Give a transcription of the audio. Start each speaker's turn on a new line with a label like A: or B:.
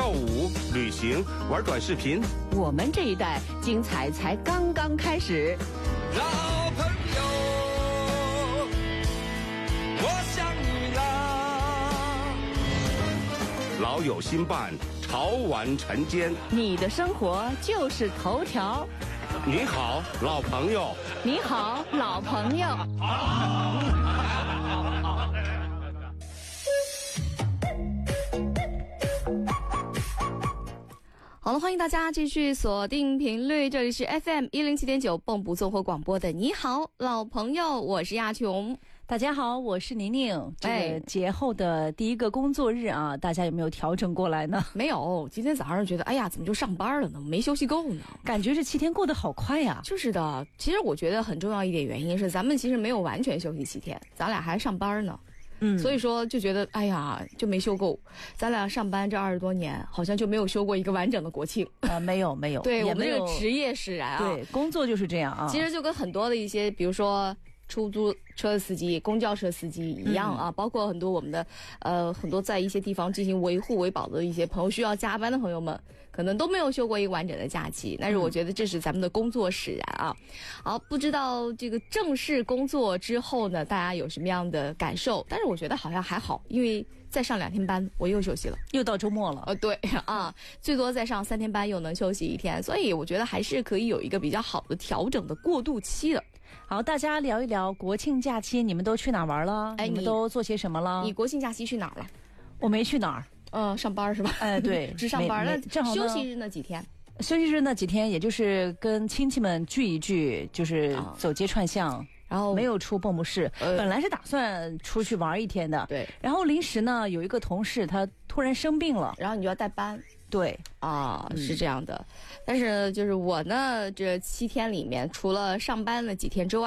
A: 跳舞、旅行、玩短视频。
B: 我们这一代精彩才刚刚开始。
C: 老朋友，我想你了。
A: 老友新伴，潮玩晨间。
B: 你的生活就是头条。
A: 你好，老朋友。
B: 你好，老朋友。好了，欢迎大家继续锁定频率，这里是 FM107.9 蚌埠综合广播的你好老朋友，我是亚琼。
D: 大家好，我是宁宁。这个节后的第一个工作日啊，大家有没有调整过来呢？
B: 没有，今天早上觉得哎呀怎么就上班了呢，没休息够呢，
D: 感觉这7天过得好快呀。
B: 就是的，其实我觉得很重要一点原因是咱们其实没有完全休息7天，咱俩还上班呢。所以说就觉得哎呀就没休够，咱俩上班这20多年好像就没有休过一个完整的国庆
D: 啊，没有，
B: 对，我们这个职业使然啊，
D: 对，工作就是这样啊。
B: 其实就跟很多的一些，比如说出租车司机、公交车司机一样啊，包括很多我们的很多在一些地方进行维护维保的一些朋友，需要加班的朋友们，可能都没有休过一个完整的假期。但是我觉得这是咱们的工作使然啊。好，不知道这个正式工作之后呢，大家有什么样的感受？但是我觉得好像还好，因为再上2天班，我又休息了，
D: 又到周末了。
B: 对啊，最多再上3天班，又能休息1天，所以我觉得还是可以有一个比较好的调整的过渡期的。
D: 好，大家聊一聊国庆假期，你们都去哪玩了？你们都做些什么了？
B: 你国庆假期去哪儿了？
D: 我没去哪
B: 儿。上班是吧？
D: 对，
B: 只上班。那
D: 正好
B: 休息日那几天？
D: 休息日那几天，也就是跟亲戚们聚一聚，就是走街串巷。然后没有出蚌埠市，本来是打算出去玩1天的。
B: 对。
D: 然后临时呢，有一个同事他突然生病了，
B: 然后你就要带班。
D: 对
B: 啊，是这样的。但是就是我呢，这7天里面，除了上班那几天之外，